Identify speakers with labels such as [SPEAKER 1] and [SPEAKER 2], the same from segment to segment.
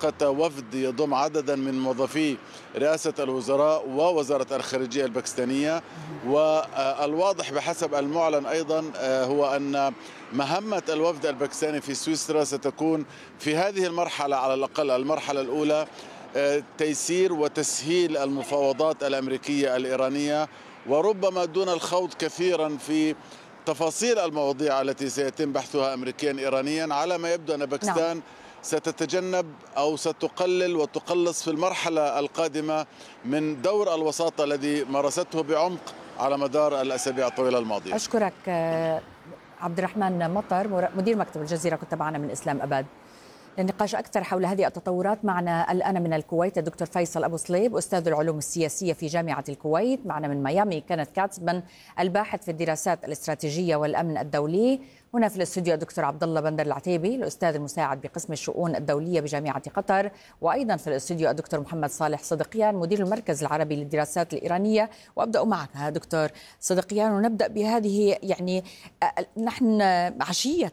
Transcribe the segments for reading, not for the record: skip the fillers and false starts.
[SPEAKER 1] التقط وفد يضم عددا من موظفي رئاسة الوزراء ووزارة الخارجية الباكستانية. والواضح بحسب المعلن أيضا هو أن مهمة الوفد الباكستاني في سويسرا ستكون في هذه المرحلة على الأقل المرحلة الأولى تيسير وتسهيل المفاوضات الأمريكية الإيرانية، وربما دون الخوض كثيرا في تفاصيل المواضيع التي سيتم بحثها أمريكيا إيرانيا. على ما يبدو أن باكستان ستتجنب أو ستقلل وتقلص في المرحلة القادمة من دور الوساطة الذي مارسته بعمق على مدار الأسابيع الطويلة الماضية.
[SPEAKER 2] أشكرك عبد الرحمن مطر مدير مكتب الجزيرة، كنت معنا من إسلام أباد. للنقاش أكثر حول هذه التطورات معنا الآن من الكويت الدكتور فيصل أبو صليب، أستاذ العلوم السياسية في جامعة الكويت. معنا من ميامي كانت كاتبا الباحث في الدراسات الاستراتيجية والأمن الدولي. هنا في الاستوديو الدكتور عبد الله بندر العتيبي، الأستاذ المساعد بقسم الشؤون الدولية بجامعة قطر. وأيضا في الاستوديو الدكتور محمد صالح صدقيان مدير المركز العربي للدراسات الإيرانية. وأبدأ معك دكتور صدقيان، ونبدأ بهذه نحن عشية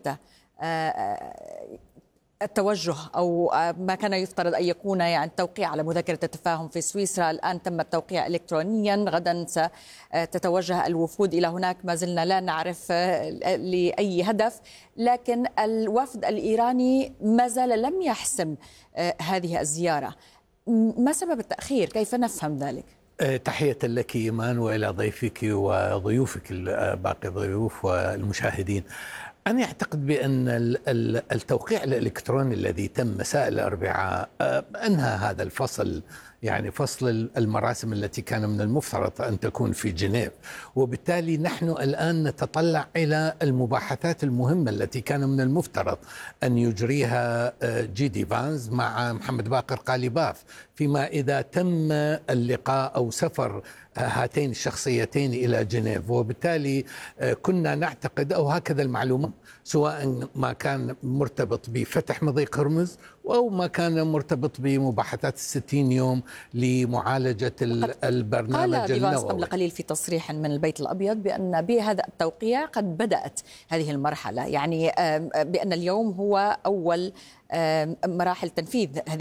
[SPEAKER 2] التوجه أو ما كان يفترض أن يكون التوقيع على مذكرة التفاهم في سويسرا، الآن تم التوقيع إلكترونيا، غدا ستتوجه الوفود إلى هناك، ما زلنا لا نعرف لأي هدف، لكن الوفد الإيراني ما زال لم يحسم هذه الزيارة. ما سبب التأخير؟ كيف نفهم ذلك؟
[SPEAKER 3] تحية لك إيمان وإلى ضيفك وضيوفك باقي الضيوف والمشاهدين. أنا أعتقد بأن التوقيع الإلكتروني الذي تم مساء الأربعاء أنهى هذا الفصل، يعني فصل المراسم التي كان من المفترض أن تكون في جنيف، وبالتالي نحن الآن نتطلع إلى المباحثات المهمة التي كان من المفترض أن يجريها جيدي فانز مع محمد باقر قالباف، فيما إذا تم اللقاء أو سفر هاتين الشخصيتين إلى جنيف. وبالتالي كنا نعتقد، أو هكذا المعلومة، سواء ما كان مرتبط بفتح مضيق هرمز أو ما كان مرتبط بمباحثات 60 يوم لمعالجة البرنامج النووي. قال
[SPEAKER 2] قبل قليل في تصريح من البيت الأبيض بأن بهذا التوقيع قد بدأت هذه المرحلة، يعني بأن اليوم هو أول مراحل تنفيذ هذه